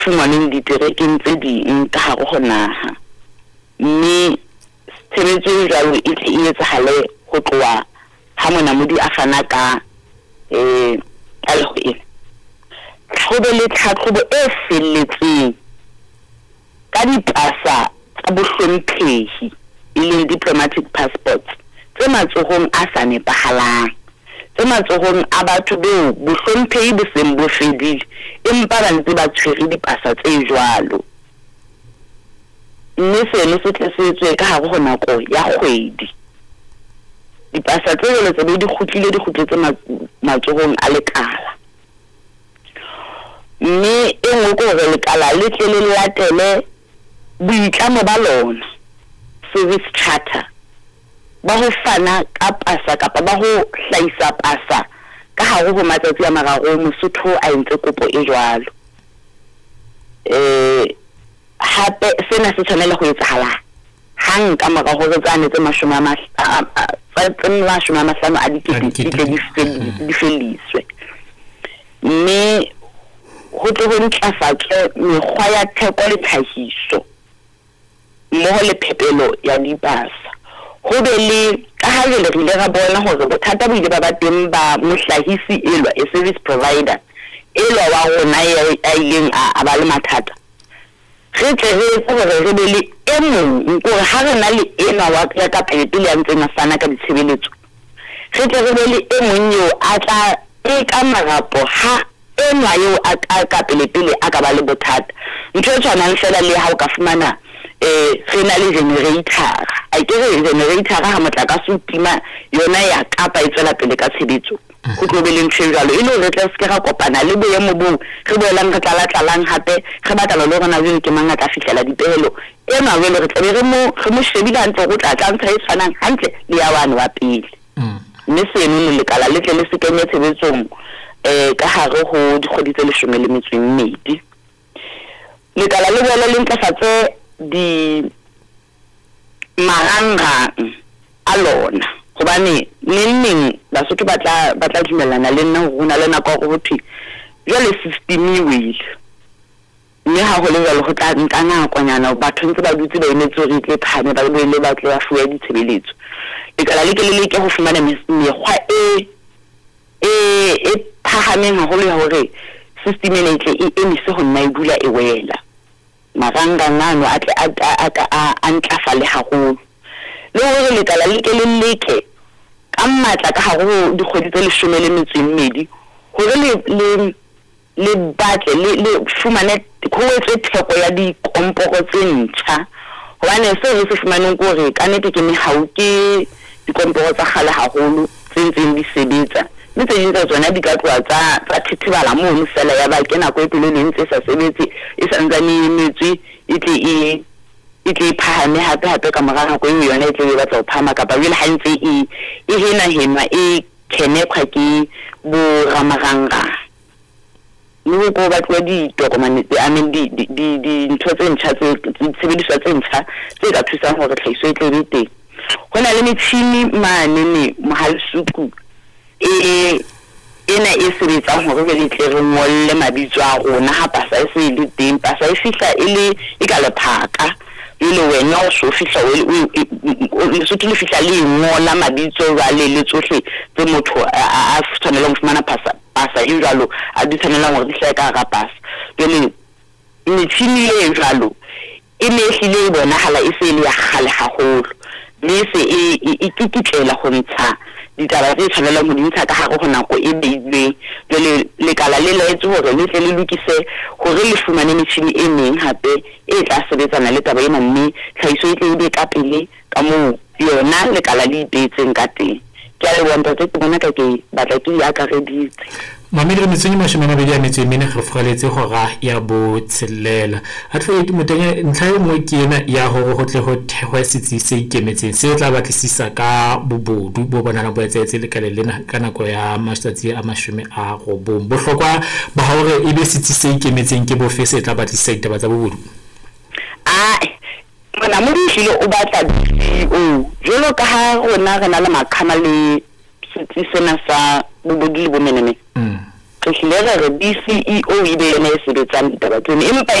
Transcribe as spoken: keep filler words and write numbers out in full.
fumaneng diterekeng tse ding ka hare ho naha mme tshebetso e jwalo e tle e etsahale ho tloha ha monamodi a fana ka eh tlaleho ena ho be le tlhatlhobo e felletseng ka dipasa tsa bohlomphehi e leng diplomatic passports tse matsohong a sa nepahalang tse matsohong a batho beo bohlomphehi bo seng bo fedile empa ba ntse ba tshwere dipasa tse jwalo mme seno se tletsetswe ka hare ho nako ya kgwedi dipasa tse jwalo tse di kgutlile di kgutletse matsohong a lekala mme e nngwe ke hore lekala le tle le latele boitlamo ba lona service charter ba ho fana ka pasa kapa ba ho hlaisa pasa ka hare ho matsatsi a mararo Mosotho a entse kopo e jwalo eh hape sena se tshwanela go etsahala hang ka mora hore tsane tse mashome a mashome a mahlano a dikete di felliswe mme ho tle ho ntlafatswe mekgwa ya theko le tlhahiso mmoho le phepelo ya dipasa ho be le ka ha re ile ra bona hore bothata bo ile ba ba teng ba mohlahisi elwa a service provider elwa wa rona ya ileng a ba le mathata re tle re tsore re be le e mong gore ha re na le ena wa ka ka pele ya ntseng a fana ka ditshebeletso re tle re be le e mong yo a tla e ka marapo ha enwa yo a ka pele pele a ka ba le bothata ntho tshwana fela le ha o ka fumana eh re na le generator a ke re generator ha motlakase o tima yona ya kapa e tsela pele ka tshebetso go tlobeleng tshebalo ile re tla se ka kopana le boemo bo re boelang re tla tlalang hape re batla le rona jwale ke manga ka fihlela dipehelo ena jwale re tla re mo re mo shebile ntse go tla tla ntse e tshwanang hantle le ya wane wa pele mme seno le lekala le tle le se kenya tshebetsong eh ka hare ho dikgodi tse leshome le metso e mmedi lekala le boela le ntlafatse di marangrang a lona hobane neng Basotho ba tla ba tla dumellana le nna ho na le nako go thwe jwale system e wile mme ha ho le jwalo ho tla nka nakonyana batho ntse ba dutse ba emetse hore tle phane ba boele ba tle ba fuwa ditshebeletso lekala le ke le ke ho fumana mekgwa e e e phahameng haholo ya hore system ena itle e emise ho nna e dula e wela marangang ano a tle a antlafale haholo le hore lekala le ke le leke ka matla ka hare dikgwedi tse leshome le metso e mmedi hore le le le batle le le fumane ho etse theko ya dikomporo tse ntjha hobane se re se fumaneng gore ka nnete ke mehau ke dikomporo tsa kgale haholo tse ntseng di sebetsa mme tse ding tsa tsona di ka tloha tsa tsa thithibala mono fela ya ba ke nako e telele ntse sa sebetse e santsane emetswe e tle e e tle phahame hape hape ka mora nako e yona e tle e batla ho phama kapa jwale ha ntse e e hena hena e kenekwa ke bo ramaranga mme go ba twa di tokomane tse amen di di di ntho tse ntjha tse sebediswa tse ntjha tse ka thusang hore tlhahiso e tle e teng hona le metjhini mane ne mohalsuku e ena e sebetsang hore be le tle re ngolle mabitso a rona ha pasa e se le teng pasa e fihla e le e ka lephaka ile wena o so fihla o so tile fihla le ngola mabitso ba le le tsohle tse motho a tshwanela go fumana pasa pasa e jalo a di tshwanela gore di hle ka ga pasa pele metšhini e jalo e ne hlile bona hala e se le ya gale haholo mme se e ikitlela go ntsha ditaba tse tshwanela go dintsha ka hare go nako e beilweng jwale lekala le laetse hore le tle le lokise gore le fumane metšhini e meng hape e tla sebetsana le taba ena mme tlhahiso e tle e be ka pele ka moo yona lekala le ipeetseng ka teng ke a le bona tse ke bona ka ke batla ke ya ka reditse mamedi metseng mashome a mabedi a metso e mene re fogaletse gora ya bo tshelela a tlo ke motenya ntlha e mo ke ena ya hore go tle go thehwa setsi se ikemetseng se o tla batlisisa ka bobodu bo bonana bo etsetse le kale lena ka nako ya matsatsi a mashome a go bong bohlokwa ba hore e be setsi se ikemetseng ke bo fe se tla batlisisa ditaba tsa bobodu a mona mo dilo o batla o jolo ka ha rona re na le makgama le setsi sena sa bobodu le bomenene re hlile re re B C E O e be yena e sebetsang ditaba tsena empa